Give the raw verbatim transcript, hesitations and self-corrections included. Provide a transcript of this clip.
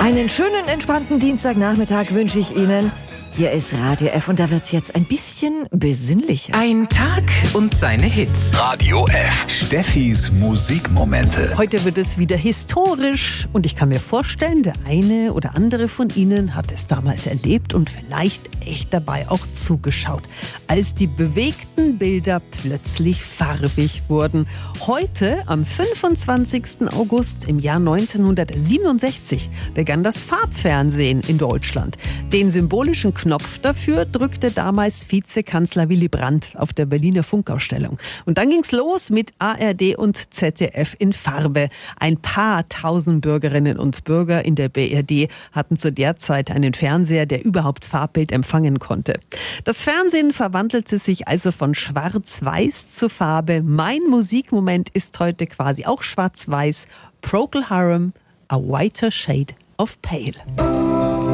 Einen schönen, entspannten Dienstagnachmittag wünsche ich Ihnen. Hier ist Radio F und da wird's jetzt ein bisschen besinnlicher. Ein Tag und seine Hits. Radio F. Steffis Musikmomente. Heute wird es wieder historisch und ich kann mir vorstellen, der eine oder andere von Ihnen hat es damals erlebt und vielleicht echt dabei auch zugeschaut, als die bewegten Bilder plötzlich farbig wurden. Heute, am fünfundzwanzigsten August im Jahr neunzehnhundertsiebenundsechzig, begann das Farbfernsehen in Deutschland. Den symbolischen Knopf dafür drückte damals Vizekanzler Willy Brandt auf der Berliner Funkausstellung. Und dann ging's los mit A R D und Z D F in Farbe. Ein paar tausend Bürgerinnen und Bürger in der B R D hatten zu der Zeit einen Fernseher, der überhaupt Farbbild empfangen konnte. Das Fernsehen verwandelte sich also von Schwarz-Weiß zu Farbe. Mein Musikmoment ist heute quasi auch Schwarz-Weiß. Procol Harum, A Whiter Shade of Pale.